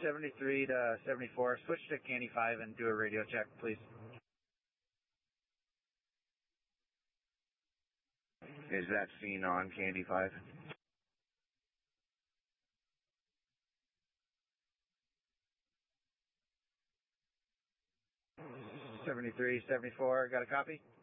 73 to 74, switch to Candy 5 and do a radio check, please. Is that seen on Candy 5? 73, 74, got a copy?